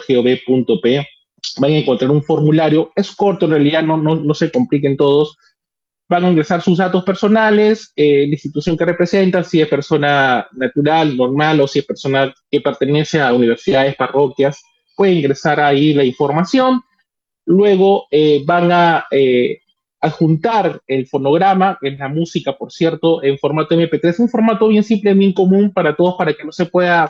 www.peru.gov.p van a encontrar un formulario. Es corto, en realidad, no se compliquen todos. Van a ingresar sus datos personales, la institución que representan, si es persona natural, normal, o si es persona que pertenece a universidades, parroquias, puede ingresar ahí la información. Luego van a adjuntar el fonograma, que es la música, por cierto, en formato MP3, un formato bien simple, bien común para todos, para que no se pueda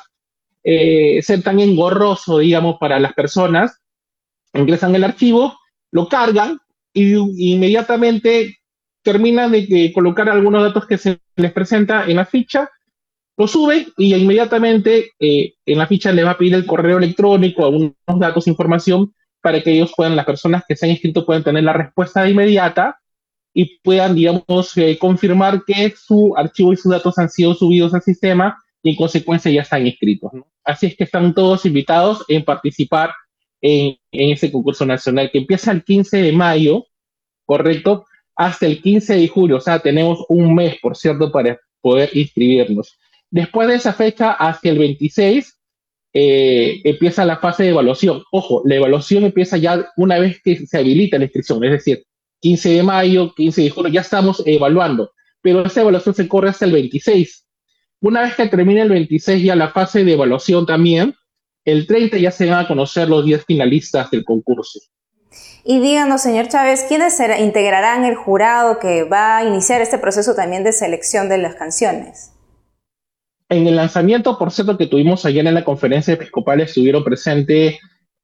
ser tan engorroso, digamos, para las personas. Ingresan el archivo, lo cargan y inmediatamente terminan de colocar algunos datos que se les presenta en la ficha, lo suben y inmediatamente en la ficha les va a pedir el correo electrónico, algunos datos, información, para que ellos puedan, las personas que se han inscrito puedan tener la respuesta inmediata y puedan, digamos, confirmar que su archivo y sus datos han sido subidos al sistema y en consecuencia ya están inscritos, ¿no? Así es que están todos invitados en participar en ese concurso nacional que empieza el 15 de mayo, ¿correcto? Hasta el 15 de julio, o sea, tenemos un mes, por cierto, para poder inscribirnos. Después de esa fecha, hacia el 26, empieza la fase de evaluación. Ojo, la evaluación empieza ya una vez que se habilita la inscripción, es decir, 15 de mayo, 15 de julio, ya estamos evaluando, pero esa evaluación se corre hasta el 26. Una vez que termine el 26 ya la fase de evaluación también, el 30 ya se van a conocer los 10 finalistas del concurso. Y díganos, señor Chávez, ¿quiénes integrarán el jurado que va a iniciar este proceso también de selección de las canciones? En el lanzamiento, por cierto, que tuvimos ayer en la conferencia episcopal, estuvieron presentes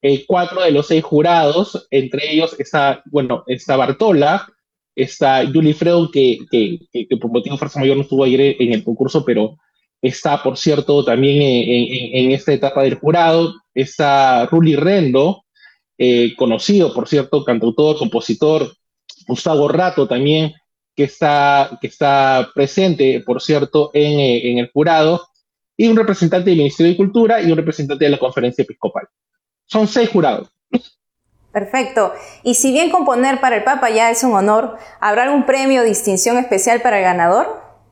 4 de los 6 jurados, entre ellos está Bartola, está Julie Freud, que por motivo de fuerza mayor no estuvo ayer en el concurso, pero está, por cierto, también en esta etapa del jurado. Está Rully Rendo, conocido, por cierto, cantautor, compositor. Gustavo Rato también, que está presente, por cierto, en el jurado, y un representante del Ministerio de Cultura y un representante de la Conferencia Episcopal. Son 6 jurados. Perfecto. Y si bien componer para el Papa ya es un honor, ¿habrá algún premio o distinción especial para el ganador?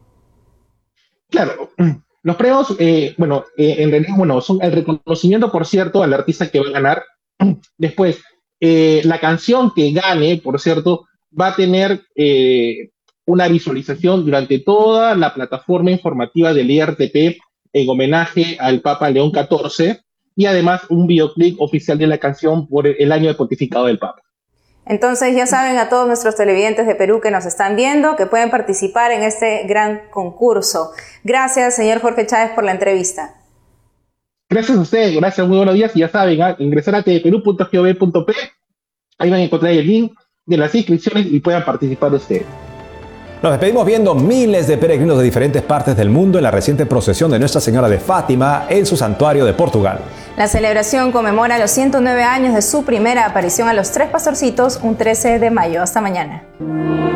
Claro, los premios, en realidad, son el reconocimiento, por cierto, al artista que va a ganar. Después, la canción que gane, por cierto, va a tener una visualización durante toda la plataforma informativa del IRTP en homenaje al Papa León XIV y además un videoclip oficial de la canción por el año de pontificado del Papa. Entonces ya saben a todos nuestros televidentes de Perú que nos están viendo que pueden participar en este gran concurso. Gracias, señor Jorge Chávez, por la entrevista. Gracias a ustedes, gracias, muy buenos días. Y ya saben, ingresar a tvperú.gov.p, ahí van a encontrar el link de las inscripciones y puedan participar ustedes. Nos despedimos viendo miles de peregrinos de diferentes partes del mundo en la reciente procesión de Nuestra Señora de Fátima en su santuario de Portugal. La celebración conmemora los 109 años de su primera aparición a los 3 pastorcitos un 13 de mayo. Hasta mañana.